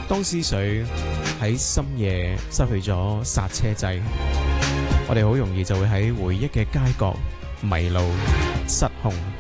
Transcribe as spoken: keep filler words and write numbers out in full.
當思緒喺深夜失去咗剎車掣，我哋好容易就會喺回憶嘅街角迷路失控。